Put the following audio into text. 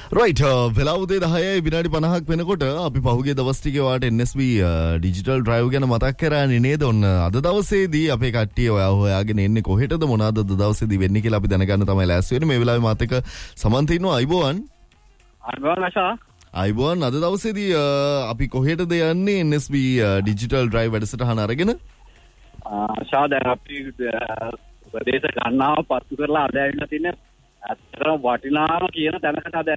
Right වෙලාව උදේ 10යි විනාඩි 50ක් වෙනකොට අපි පහුගිය දවස් ටිකේ වාට NSB ඩිජිටල් ඩ්‍රයිව් ගැන මතක් කරානේ නේද? ඔන්න අද දවසේදී අපේ කට්ටිය ඔයා හොයාගෙන එන්නේ කොහෙටද මොනවාද අද දවසේදී වෙන්නේ කියලා අපි දැනගන්න තමයි ලෑස්ති වෙන්නේ. මේ වෙලාවේ මාත් එක්ක සමන්ත ඉන්නවා. අයිබෝන්. අයිබෝන් ආශා. අයිබෝන්. අද දවසේදී අපි කොහෙටද යන්නේ NSB ඩිජිටල් ඩ්‍රයිව් වැඩසටහන අරගෙන? ආශා දැන් අපි ප්‍රදේශ ගණනාව පත්තු කරලා අද ඇවිල්ලා තින්නේ අත්‍තරම වටිනාම කියන තැනකට අද